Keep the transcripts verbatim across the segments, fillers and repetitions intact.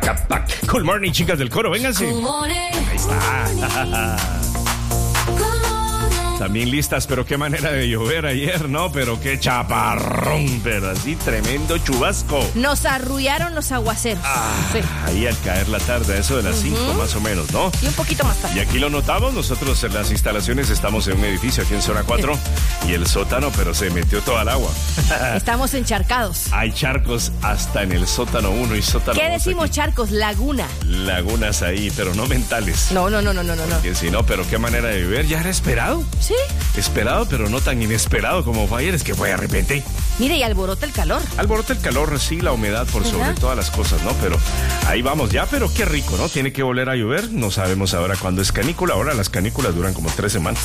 Cool morning, chicas del coro, vénganse. Ahí está. También listas, pero qué manera de llover ayer, ¿no? Pero qué chaparrón, pero así tremendo chubasco. Nos arrullaron los aguaceros. Ah, sí. Ahí al caer la tarde, eso de las cinco uh-huh. más o menos, ¿no? Y un poquito más tarde. Y aquí lo notamos, nosotros en las instalaciones estamos en un edificio aquí en zona cuatro y el sótano, pero se metió toda el agua. Estamos encharcados. Hay charcos hasta en el sótano uno y sótano ¿Qué decimos aquí. Charcos? Laguna. Lagunas ahí, pero no mentales. No, no, no, no, no, no. Porque si no, pero qué manera de vivir, ya era esperado. Sí. Esperado, pero no tan inesperado como fue ayer, es que fue de repente. Mire, y alborota el calor. Alborota el calor, sí, la humedad por sobre uh-huh. todas las cosas, ¿no? Pero ahí vamos ya, pero qué rico, ¿no? Tiene que volver a llover, no sabemos ahora cuándo es canícula, ahora las canículas duran como tres semanas.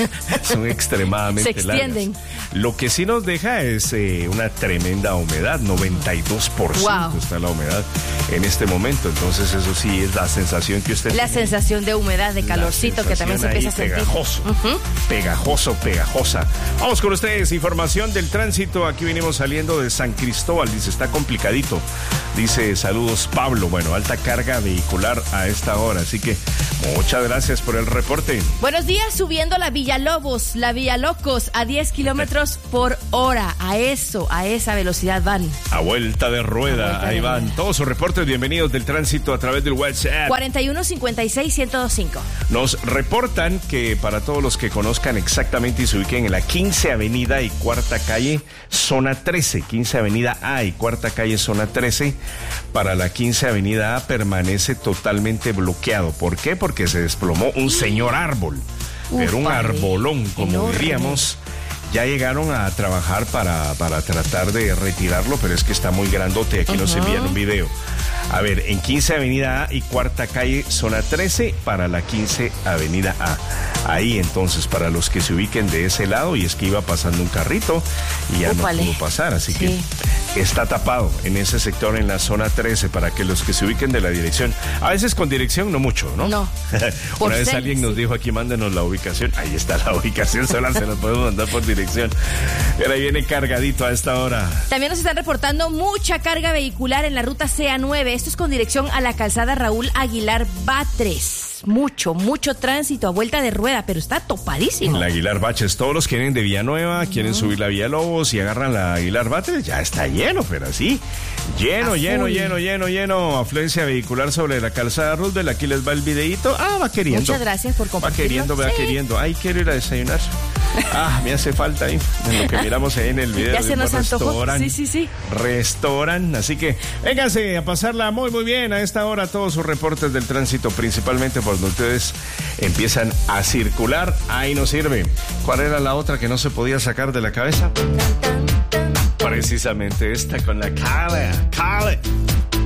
Son extremadamente Se extienden. largas. Lo que sí nos deja es eh, una tremenda humedad, noventa y dos por ciento wow. está la humedad en este momento, entonces eso sí es la sensación que usted La tiene. sensación de humedad, de calorcito que también se empieza a sentir. Pegajoso, uh-huh. pegajoso, pegajosa. Vamos con ustedes, información del tránsito. Aquí venimos saliendo de San Cristóbal, dice, está complicadito. Dice, saludos Pablo. Bueno, alta carga vehicular a esta hora, así que muchas gracias por el reporte. Buenos días, subiendo la Villalobos, la Villalocos a diez kilómetros por hora. A eso, a esa velocidad van. A vuelta de rueda, vuelta ahí de van. Rueda. Todos sus reportes, bienvenidos del tránsito a través del WhatsApp. cuarenta y uno cincuenta y seis ciento veinticinco. Nos reportan que para todos los que conozcan exactamente y se ubiquen en la quince Avenida y Cuarta Calle, zona trece. quince Avenida A y Cuarta Calle, zona trece. Para la quince Avenida A permanece totalmente bloqueado. ¿Por qué? Porque se desplomó un señor árbol. Uf, pero un padre. arbolón, como enorme. Diríamos. Ya llegaron a trabajar para, para tratar de retirarlo, pero es que está muy grandote. Aquí uh-huh. nos envían un video. A ver, en quince Avenida A y Cuarta Calle, zona trece, para la quince Avenida A. Ahí entonces, para los que se ubiquen de ese lado, y es que iba pasando un carrito y ya Úpale. no pudo pasar, así sí. que está tapado en ese sector, en la zona trece, para que los que se ubiquen de la dirección, a veces con dirección no mucho, ¿no? No. Una vez ser, alguien sí. nos dijo aquí, mándenos la ubicación. Ahí está la ubicación, sola se nos podemos mandar por dirección. Pero ahí viene cargadito a esta hora. También nos están reportando mucha carga vehicular en la ruta C A nueve. Esto es con dirección a la calzada Raúl Aguilar Batres. Mucho, mucho tránsito a vuelta de rueda, pero está topadísimo. La Aguilar Batres, todos los que vienen de Villanueva, uh-huh. quieren subir la Villalobos y agarran la Aguilar Batres, ya está lleno, pero así, lleno, a lleno, full. lleno, lleno, lleno, afluencia vehicular sobre la calzada Roosevelt. Aquí les va el videíto. Ah, va queriendo. Muchas gracias por compartirlo. Va queriendo, va sí. queriendo. Ay, quiero ir a desayunar. Ah, me hace falta ahí, en lo que miramos ahí en el video. Ya se nos antojó. Sí, sí, sí. Restauran, así que vénganse a pasarla muy, muy bien a esta hora. Todos sus reportes del tránsito, principalmente por donde ustedes empiezan a circular. Ahí nos sirve. ¿Cuál era la otra que no se podía sacar de la cabeza? Precisamente esta con la Kale, Kale.